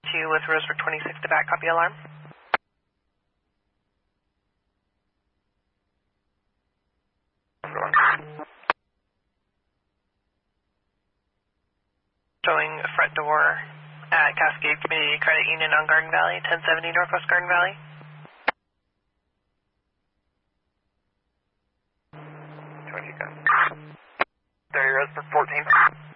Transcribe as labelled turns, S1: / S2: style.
S1: 2 with Roseburg 26 to back, copy alarm. Showing front door at Cascade Community Credit Union on Garden Valley, 1070 Northwest Garden Valley.
S2: There, Roseburg 14.